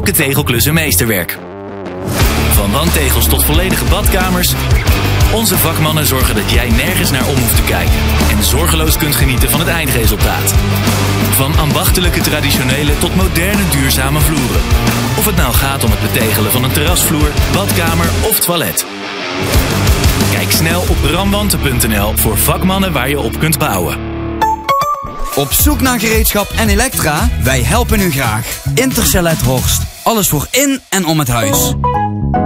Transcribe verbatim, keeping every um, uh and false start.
elke tegelklus een meesterwerk. Van wandtegels tot volledige badkamers, onze vakmannen zorgen dat jij nergens naar om hoeft te kijken en zorgeloos kunt genieten van het eindresultaat. Van ambachtelijke traditionele tot moderne duurzame vloeren. Of het nou gaat om het betegelen van een terrasvloer, badkamer of toilet. Kijk snel op bramwanten punt n l voor vakmannen waar je op kunt bouwen. Op zoek naar gereedschap en elektra? Wij helpen u graag. Intercellet Horst. Alles voor in en om het huis.